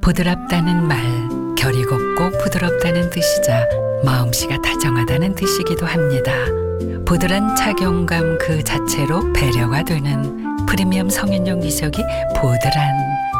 부드럽다는 말, 결이 곱고 부드럽다는 뜻이자 마음씨가 다정하다는 뜻이기도 합니다. 부드러운 착용감 그 자체로 배려가 되는 프리미엄 성인용 기저귀 보드란